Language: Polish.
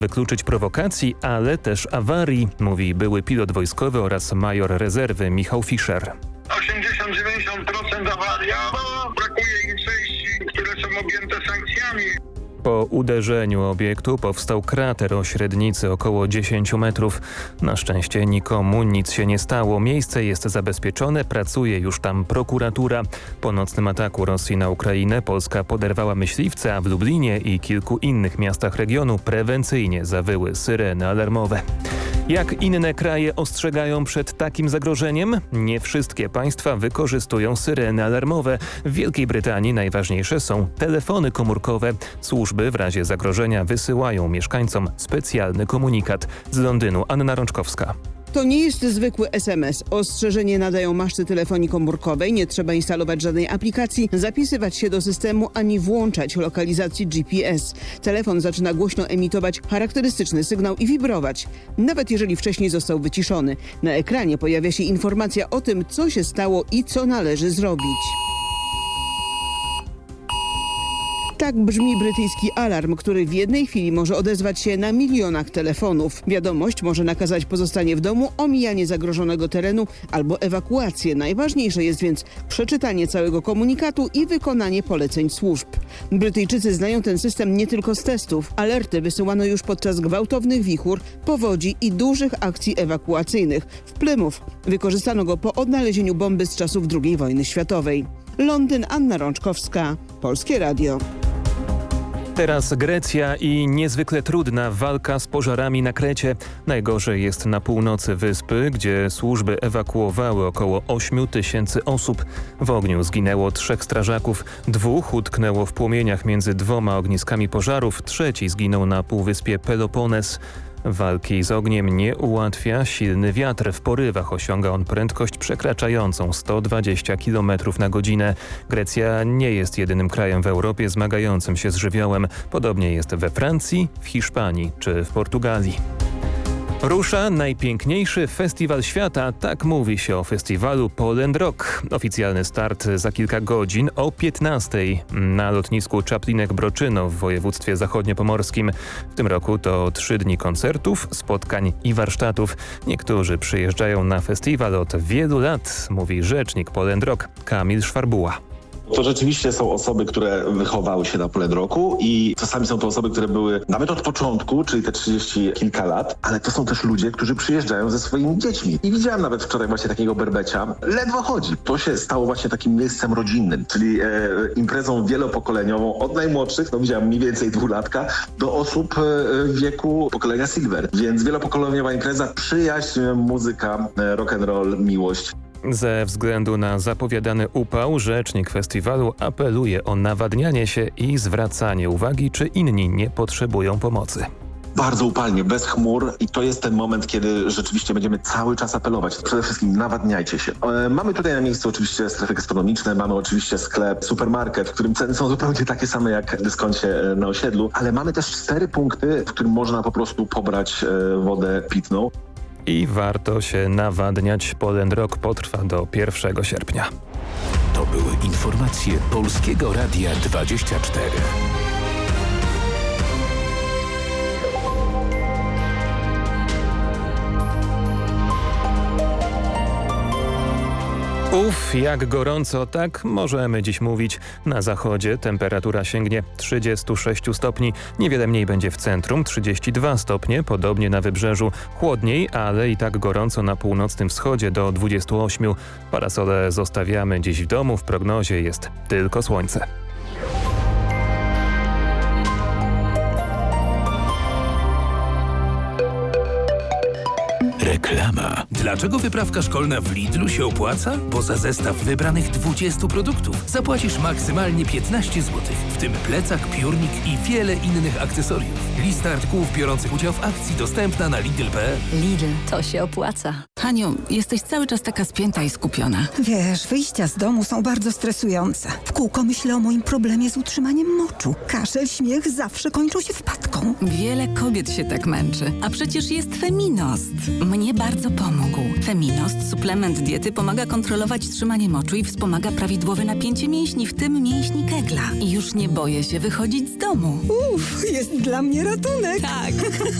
wykluczyć prowokacji, ale też awarii, mówi były pilot wojskowy oraz major rezerwy Michał Fischer. 80-90% awaria, bo brakuje im części, które są objęte sankcjami. Po uderzeniu obiektu powstał krater o średnicy około 10 metrów. Na szczęście nikomu nic się nie stało. Miejsce jest zabezpieczone, pracuje już tam prokuratura. Po nocnym ataku Rosji na Ukrainę Polska poderwała myśliwce, a w Lublinie i kilku innych miastach regionu prewencyjnie zawyły syreny alarmowe. Jak inne kraje ostrzegają przed takim zagrożeniem? Nie wszystkie państwa wykorzystują syreny alarmowe. W Wielkiej Brytanii najważniejsze są telefony komórkowe. Służby w razie zagrożenia wysyłają mieszkańcom specjalny komunikat. Z Londynu Anna Rączkowska. To nie jest zwykły SMS. Ostrzeżenie nadają maszty telefonii komórkowej. Nie trzeba instalować żadnej aplikacji, zapisywać się do systemu ani włączać lokalizacji GPS. Telefon zaczyna głośno emitować charakterystyczny sygnał i wibrować, nawet jeżeli wcześniej został wyciszony. Na ekranie pojawia się informacja o tym, co się stało i co należy zrobić. Tak brzmi brytyjski alarm, który w jednej chwili może odezwać się na milionach telefonów. Wiadomość może nakazać pozostanie w domu, omijanie zagrożonego terenu albo ewakuację. Najważniejsze jest więc przeczytanie całego komunikatu i wykonanie poleceń służb. Brytyjczycy znają ten system nie tylko z testów. Alerty wysyłano już podczas gwałtownych wichur, powodzi i dużych akcji ewakuacyjnych. W Plymouth wykorzystano go po odnalezieniu bomby z czasów II wojny światowej. Londyn, Anna Rączkowska, Polskie Radio. Teraz Grecja i niezwykle trudna walka z pożarami na Krecie. Najgorzej jest na północy wyspy, gdzie służby ewakuowały około 8 000 osób. W ogniu zginęło 3 strażaków, 2 utknęło w płomieniach między 2 ogniskami pożarów, 3 zginął na półwyspie Pelopones. Walki z ogniem nie ułatwia silny wiatr. W porywach osiąga on prędkość przekraczającą 120 km na godzinę. Grecja nie jest jedynym krajem w Europie zmagającym się z żywiołem. Podobnie jest we Francji, w Hiszpanii czy w Portugalii. Rusza najpiękniejszy festiwal świata, tak mówi się o festiwalu Poland Rock. Oficjalny start za kilka godzin o 15:00 na lotnisku Czaplinek-Broczyno w województwie zachodniopomorskim. W tym roku to 3 dni koncertów, spotkań i warsztatów. Niektórzy przyjeżdżają na festiwal od wielu lat, mówi rzecznik Poland Rock Kamil Szwarbuła. To rzeczywiście są osoby, które wychowały się na Poland Rocku i czasami są to osoby, które były nawet od początku, czyli te 30 kilka lat, ale to są też ludzie, którzy przyjeżdżają ze swoimi dziećmi. I widziałem nawet wczoraj właśnie takiego berbecia. Ledwo chodzi. To się stało właśnie takim miejscem rodzinnym, czyli imprezą wielopokoleniową od najmłodszych, no widziałem mniej więcej 2-latka, do osób w wieku pokolenia Silver. Więc wielopokoleniowa impreza, przyjaźń, muzyka, rock'n'roll, miłość. Ze względu na zapowiadany upał rzecznik festiwalu apeluje o nawadnianie się i zwracanie uwagi, czy inni nie potrzebują pomocy. Bardzo upalnie, bez chmur i to jest ten moment, kiedy rzeczywiście będziemy cały czas apelować. Przede wszystkim nawadniajcie się. Mamy tutaj na miejscu oczywiście strefy gastronomiczne, mamy oczywiście sklep, supermarket, w którym ceny są zupełnie takie same jak w dyskoncie na osiedlu, ale mamy też 4 punkty, w którym można po prostu pobrać wodę pitną. I warto się nawadniać. Poland Rock potrwa do 1 sierpnia. To były informacje Polskiego Radia 24. Jak gorąco, tak możemy dziś mówić. Na zachodzie temperatura sięgnie 36 stopni, niewiele mniej będzie w centrum, 32 stopnie, podobnie na wybrzeżu. Chłodniej, ale i tak gorąco na północnym wschodzie do 28. Parasole zostawiamy dziś w domu, w prognozie jest tylko słońce. Reklama. Dlaczego wyprawka szkolna w Lidlu się opłaca? Bo za zestaw wybranych 20 produktów zapłacisz maksymalnie 15 zł, w tym plecak, piórnik i wiele innych akcesoriów. Lista artykułów biorących udział w akcji dostępna na Lidl.pl. Lidl, to się opłaca. Haniu, jesteś cały czas taka spięta i skupiona. Wiesz, wyjścia z domu są bardzo stresujące. W kółko myślę o moim problemie z utrzymaniem moczu. Kaszel, śmiech zawsze kończą się wpadką. Wiele kobiet się tak męczy, a przecież jest Feminost. Mnie bardzo pomógł. Feminost, suplement diety, pomaga kontrolować trzymanie moczu i wspomaga prawidłowe napięcie mięśni, w tym mięśni Kegla. I już nie boję się wychodzić z domu. Jest dla mnie ratunek. Tak.